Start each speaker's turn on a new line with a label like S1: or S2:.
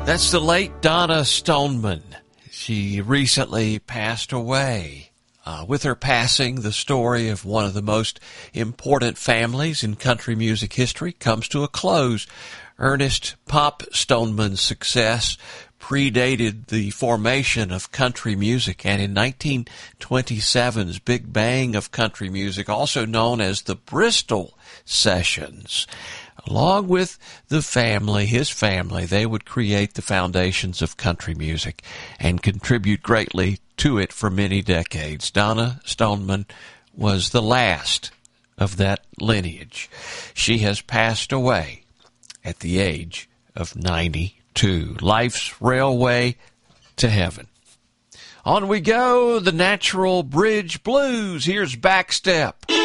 S1: That's the late Donna Stoneman. She recently passed away. With her passing, the story of one of the most important families in country music history comes to a close. Ernest "Pop" Stoneman's success predated the formation of country music, and in 1927's Big Bang of country music, also known as the Bristol Sessions, along with the family, his family, they would create the foundations of country music and contribute greatly to it for many decades. Donna Stoneman was the last of that lineage. She has passed away at the age of 92. Life's railway to heaven. On we go, the Natural Bridge Blues. Here's Backstep.